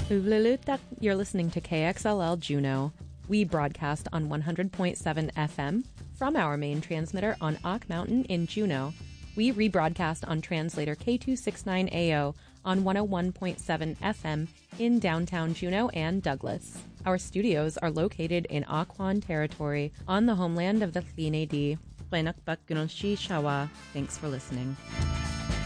Uvlilutak, you're listening to KXLL Juneau. We broadcast on 100.7 FM from our main transmitter on Ock Mountain in Juneau. We rebroadcast on translator K269AO on 101.7 FM in downtown Juneau and Douglas. Our studios are located in Occoquan territory on the homeland of the Tl'in Thanks for listening.